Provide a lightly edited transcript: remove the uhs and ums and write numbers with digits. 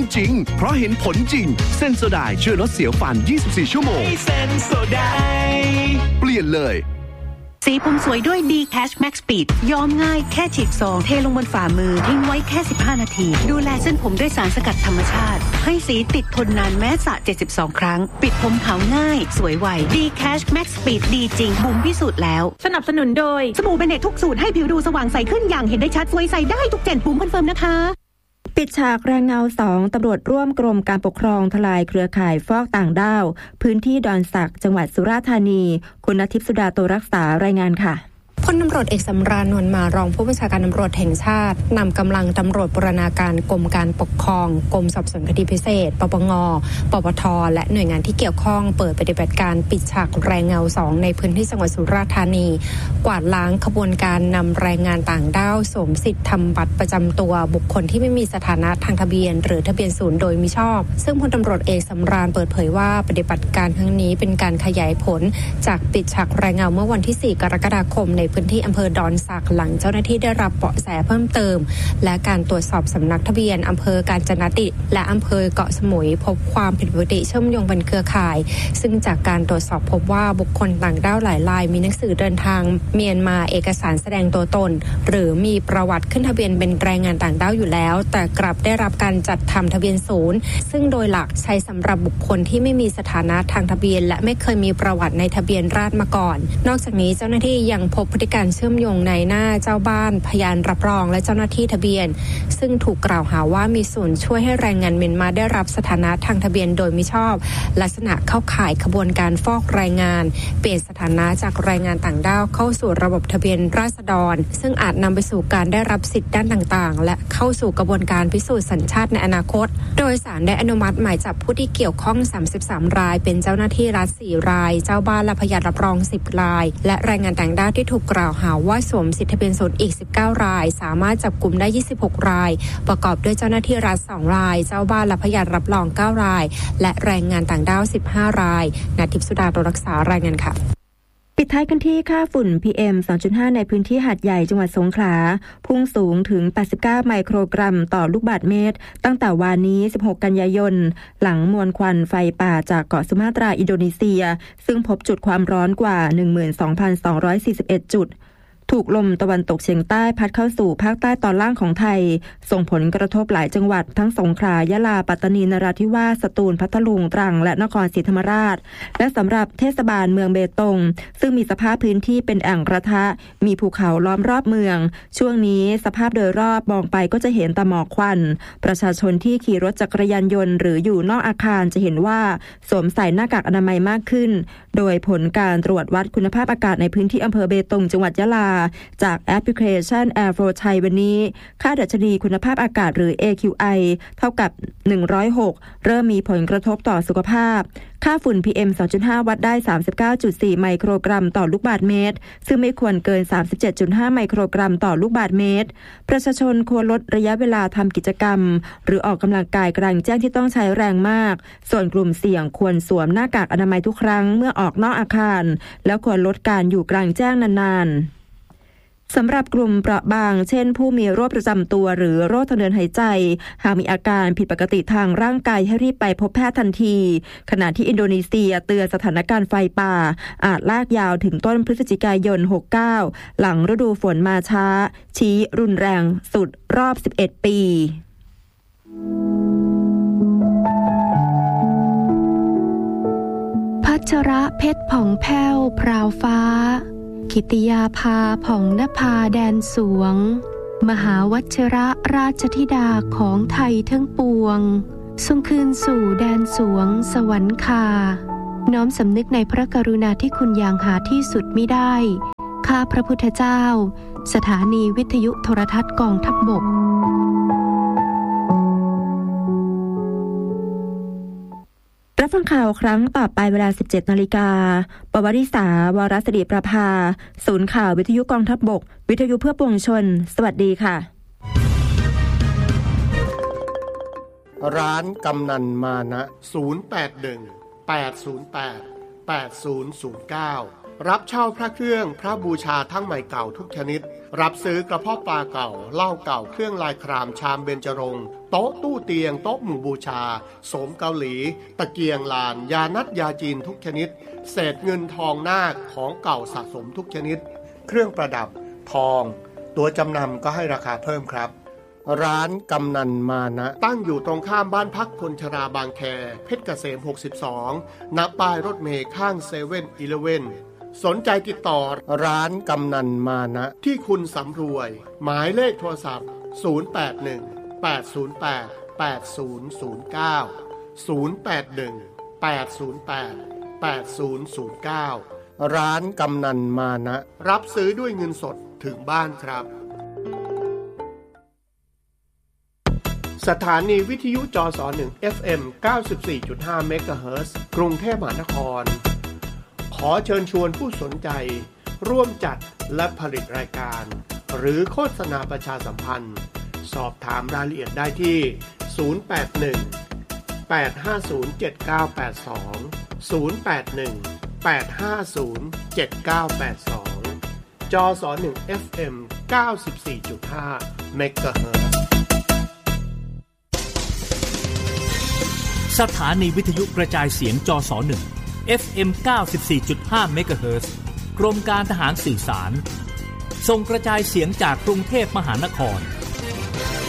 จริงเพราะเห็นผลจริงเซนโซไดช่วยลดเสียวฟัน24ชั่วโมงเซนโซไดเปลี่ยนเลยสีผมสวยด้วย D-Cash Max Speed ย้อมง่ายแค่ฉีกซองเทลงบนฝ่ามือทิ้งไว้แค่15นาทีดูแลเส้นผมด้วยสารสกัดธรรมชาติให้สีติดทนนานแม้สระ72ครั้งปิดผมขาวง่ายสวยไว D-Cash Max Speed ดีจริงบุ๋มพิสูจน์แล้วสนับสนุนโดยสบู่เบเนตทุกสูตรให้ผิวดูสว่างใสขึ้นอย่างเห็นได้ชัดสวยใสได้ทุกเจนบุ๋มคอนเฟิร์มนะคะปิดฉากแรงเงา2ตำรวจร่วมกรมการปกครองทลายเครือข่ายฟอกต่างด้าวพื้นที่ดอนสักจังหวัดสุราษฎร์ธานีคุณณทิพย์สุดาโตรักษารายงานค่ะพลตำรวจเอกสำราญ นวลมารองผู้บัญชาการตำรวจแห่งชาตินำกำลังตำรวจบูรณาการกรมการปกครองกรมสอบสวนคดีพิเศษปปง.ปปท.และหน่วยงานที่เกี่ยวข้องเปิดปฏิบัติการปิดฉากแรงเงา2ในพื้นที่จังหวัดสุราษฎร์ธานีกวาดล้างขบวนการนำแรงงานต่างด้าวสวมสิทธิ์ทำบัตรประจำตัวบุคคลที่ไม่มีสถานะทางทะเบียนหรือทะเบียนศูนย์โดยมิชอบซึ่งพลตำรวจเอกสำราญเปิดเผยว่าปฏิบัติการครั้งนี้เป็นการขยายผลจากปิดฉากแรงเงาเมื่อวันที่4กรกฎาคมในพื้นที่อำเภอดอนสักหลังเจ้าหน้าที่ได้รับเบาะแสเพิ่มเติมและการตรวจสอบสำนักทะเบียนอำเภอกาญจนดิตและอำเภอเกาะสมุยพบความผิดปกติเชื่อมโยงเป็นเครือข่ายซึ่งจากการตรวจสอบพบว่าบุคคลต่างด้าวหลายรายมีหนังสือเดินทางเมียนมาเอกสารแสดงตัวตนหรือมีประวัติขึ้นทะเบียนเป็นแรงงานต่างด้าวอยู่แล้วแต่กลับได้รับการจัดทำทะเบียนศูนย์ซึ่งโดยหลักใช้สำหรับบุคคลที่ไม่มีสถานะทางทะเบียนและไม่เคยมีประวัติในทะเบียนราษฎร์มาก่อนนอกจากนี้เจ้าหน้าที่ยังพบพฤติการเชื่อมโยงในหน้าเจ้าบ้านพยานรับรองและเจ้าหน้าที่ทะเบียนซึ่งถูกกล่าวหาว่ามีส่วนช่วยให้แรงงานเมียนมาได้รับสถานะทางทะเบียนโดยมิชอบลักษณะเข้าข่ายขบวนการฟอกแรงงานเปลี่ยนสถานะจากแรงงานต่างด้าวเข้าสู่ระบบทะเบียนราษฎรซึ่งอาจนำไปสู่การได้รับสิทธิด้านต่างๆและเข้าสู่กระบวนการพิสูจน์สัญชาติในอนาคตโดยศาลได้อนุมัติหมายจับผู้ที่เกี่ยวข้อง33รายเป็นเจ้าหน้าที่รัฐ4รายเจ้าบ้านและพยานรับรอง10รายและแรงงานต่างด้าวที่ถูกกล่าวหาว่าสวมสิทธิทะเบียนศูนย์อีก19รายสามารถจับกุมได้26รายประกอบด้วยเจ้าหน้าที่รัฐ2รายเจ้าบ้านและพยานรับรอง9รายและแรงงานต่างด้าว15รายณทิพย์สุดาโตรักษารายงานค่ะปิดท้ายกันที่ค่าฝุ่น PM 2.5 ในพื้นที่หาดใหญ่จังหวัดสงขลาพุ่งสูงถึง89ไมโครกรัมต่อลูกบาศก์เมตรตั้งแต่วานนี้16กันยายนหลังมวลควันไฟป่าจากเกาะสุมาตราอินโดนีเซียซึ่งพบจุดความร้อนกว่า 12,241 จุดถูกลมตะวันตกเฉียงใต้พัดเข้าสู่ภาคใต้ตอนล่างของไทยส่งผลกระทบหลายจังหวัดทั้งสงขลายะลาปัตตานีนราธิวาสสตูลพัทลุงตรังและนครศรีธรรมราชและสำหรับเทศบาลเมืองเบตงซึ่งมีสภาพพื้นที่เป็นแอ่งกระทะมีภูเขาล้อมรอบเมืองช่วงนี้สภาพโดยรอบมองไปก็จะเห็นแต่หมอกควันประชาชนที่ขี่รถจักรยานยนต์หรืออยู่นอกอาคารจะเห็นว่าสวมใส่หน้ากากอนามัยมากขึ้นโดยผลการตรวจวัดคุณภาพอากาศในพื้นที่อำเภอเบตงจังหวัดยะลาจากแอปพลิเคชัน Air for Thai วันนี้ค่าดัชนีคุณภาพอากาศหรือ AQI เท่ากับ106เริ่มมีผลกระทบต่อสุขภาพค่าฝุ่น PM 2.5 วัดได้ 39.4 ไมโครกรัมต่อลูกบาศก์เมตรซึ่งไม่ควรเกิน 37.5 ไมโครกรัมต่อลูกบาศก์เมตรประชาชนควรลดระยะเวลาทำกิจกรรมหรือออกกำลังกายกลางแจ้งที่ต้องใช้แรงมากส่วนกลุ่มเสี่ยงควรสวมหน้ากากอนามัยทุกครั้งเมื่อออกนอกอาคารแล้วควรลดการอยู่กลางแจ้งนานๆสำหรับกลุ่มเปราะบางเช่นผู้มีโรคประจำตัวหรือโรคทางเดินหายใจหากมีอาการผิดปกติทางร่างกายให้รีบไปพบแพทย์ทันทีขณะที่อินโดนีเซียเตือนสถานการณ์ไฟป่าอาจลากยาวถึงต้นพฤศจิกายน69หลังฤดูฝนมาช้าชี้รุนแรงสุดรอบ11ปีพัชระเพชรผ่องแผ้วพราวฟ้ากิติยาภาผ่องนภาแดนสวงมหาวัชระราชธิดาของไทยทั้งปวงทรงคืนสู่แดนสวงสวรรคาน้อมสำนึกในพระกรุณาธิคุณอย่างหาที่สุดมิได้ข้าพระพุทธเจ้าสถานีวิทยุโทรทัศน์กองทัพบกรับฟังข่าวครั้งต่อไปเวลา 17 นาฬิกาปวริษาวรศิริประภาศูนย์ข่าววิทยุกองทัพบกวิทยุเพื่อปวงชนสวัสดีค่ะร้านกำนันมานะ081 808 8009 รับเช่าพระเครื่องพระบูชาทั้งใหม่เก่าทุกชนิดรับซื้อกระเพาะปลาเก่าเหล้าเก่าเครื่องลายครามชามเบญจรงค์โต๊ะตู้เตียงโต๊ะหมู่บูชาโสมเกาหลีตะเกียงลานยานัดยาจีนทุกชนิดเศษเงินทองนาคของเก่าสะสมทุกชนิดเครื่องประดับทองตัวจำนำก็ให้ราคาเพิ่มครับร้านกำนันมานะตั้งอยู่ตรงข้ามบ้านพักคนชราบางแคเพชรเกษม62ณป้ายรถเมล์ข้าง7-Elevenสนใจติดต่อร้านกำนันมานะที่คุณสำรวยหมายเลขโทรศัพท์0818088089 ร้านกำนันมานะรับซื้อด้วยเงินสดถึงบ้านครับสถานีวิทยุจส1 FM 94.5 เมกะเฮิรตซ์กรุงเทพมหานครขอเชิญชวนผู้สนใจร่วมจัดและผลิตรายการหรือโฆษณาประชาสัมพันธ์สอบถามรายละเอียดได้ที่081 850 7982 081 850 7982จส1 FM 94.5 เมกะเฮิรตซ์สถานีวิทยุกระจายเสียงจส1 FM 94.5 เมกะเฮิรตซ์กรมการทหารสื่อสารส่งกระจายเสียงจากกรุงเทพมหานคร